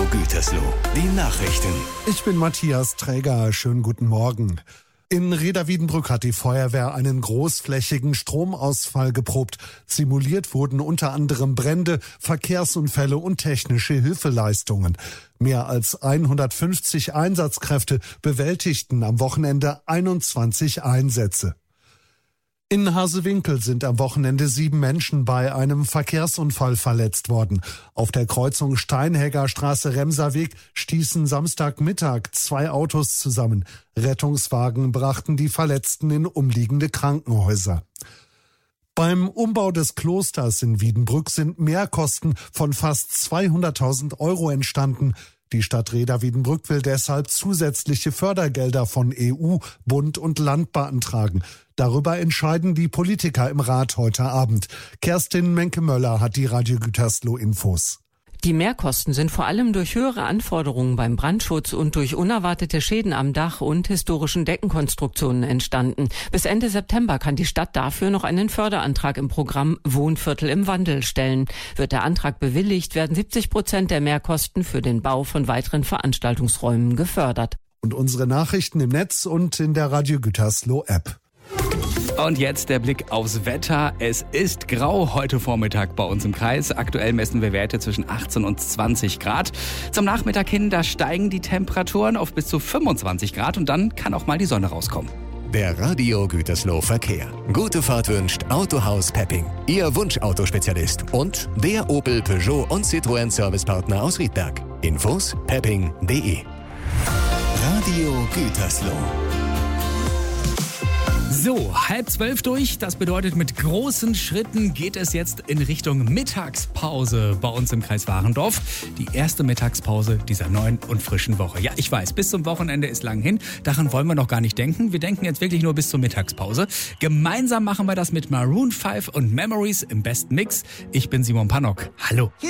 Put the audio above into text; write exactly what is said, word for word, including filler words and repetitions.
Gütersloh, die Nachrichten. Ich bin Matthias Träger. Schönen guten Morgen. In Reda-Wiedenbrück hat die Feuerwehr einen großflächigen Stromausfall geprobt. Simuliert wurden unter anderem Brände, Verkehrsunfälle und technische Hilfeleistungen. Mehr als hundertfünfzig Einsatzkräfte bewältigten am Wochenende einundzwanzig Einsätze. In Hasewinkel sind am Wochenende sieben Menschen bei einem Verkehrsunfall verletzt worden. Auf der Kreuzung Steinhegger Straße-Remser-Weg stießen Samstagmittag zwei Autos zusammen. Rettungswagen brachten die Verletzten in umliegende Krankenhäuser. Beim Umbau des Klosters in Wiedenbrück sind Mehrkosten von fast zweihunderttausend Euro entstanden. Die Stadt Reda-Wiedenbrück will deshalb zusätzliche Fördergelder von E U, Bund und Land beantragen. Darüber entscheiden die Politiker im Rat heute Abend. Kerstin Menke-Möller hat die Radio Gütersloh Infos. Die Mehrkosten sind vor allem durch höhere Anforderungen beim Brandschutz und durch unerwartete Schäden am Dach und historischen Deckenkonstruktionen entstanden. Bis Ende September kann die Stadt dafür noch einen Förderantrag im Programm Wohnviertel im Wandel stellen. Wird der Antrag bewilligt, werden siebzig Prozent der Mehrkosten für den Bau von weiteren Veranstaltungsräumen gefördert. Und unsere Nachrichten im Netz und in der Radio Gütersloh App. Und jetzt der Blick aufs Wetter. Es ist grau heute Vormittag bei uns im Kreis. Aktuell messen wir Werte zwischen achtzehn und zwanzig Grad. Zum Nachmittag hin, da steigen die Temperaturen auf bis zu fünfundzwanzig Grad und dann kann auch mal die Sonne rauskommen. Der Radio Gütersloh Verkehr. Gute Fahrt wünscht Autohaus Pepping, Ihr Wunschautospezialist und der Opel, Peugeot und Citroën Servicepartner aus Riedberg. Infos pepping punkt de. Radio Gütersloh. So, halb zwölf durch. Das bedeutet, mit großen Schritten geht es jetzt in Richtung Mittagspause bei uns im Kreis Warendorf. Die erste Mittagspause dieser neuen und frischen Woche. Ja, ich weiß, bis zum Wochenende ist lang hin. Daran wollen wir noch gar nicht denken. Wir denken jetzt wirklich nur bis zur Mittagspause. Gemeinsam machen wir das mit Maroon fünf und Memories im besten Mix. Ich bin Simon Pannock. Hallo.